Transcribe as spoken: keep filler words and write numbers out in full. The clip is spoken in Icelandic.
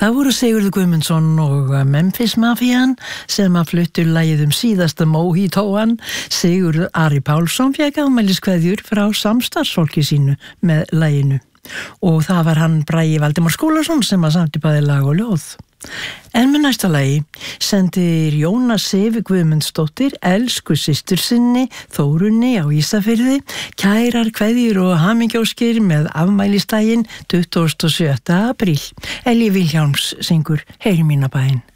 Það voru Sigurður Guðmundsson og Memphis Mafían sem að fluttu lagið um síðasta Mojitóan. Sigurður Ari Pálsson fékk afmæliskveðjur frá samstarfsfólki sínu með laginu. Og það var hann Bragi Valdimar Skúlason sem að samti bæði lag og ljóð. En með næsta lagi sendir Jónas Sifi Guðmundsdóttir elsku systur sinni Þórunni á Ísafirði kærar kveðjur og hamingjóskir með afmælistaginn tuttugasta og sjötta apríl. Elí Vilhjálms syngur Heyri mína bæn.